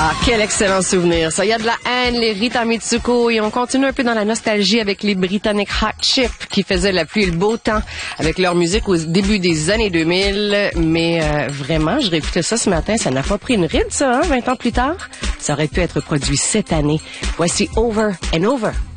Ah, quel excellent souvenir, ça. Il y a de la haine, les Rita Mitsuko, et on continue un peu dans la nostalgie avec les Britanniques Hot Chip qui faisaient la pluie et le beau temps avec leur musique au début des années 2000. Mais vraiment, je réécoutais ça ce matin, ça n'a pas pris une ride, ça, 20 ans plus tard. Ça aurait pu être produit cette année. Voici Over and Over.